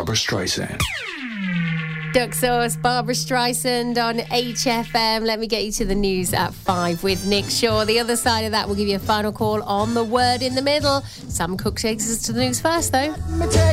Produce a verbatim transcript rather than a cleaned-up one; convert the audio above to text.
Barbara Streisand. Duck Sauce, Barbara Streisand on H F M. Let me get you to the news at five with Nick Shaw. The other side of that, we'll give you a final call on the word in the middle. Sam Cooke takes us to the news first, though.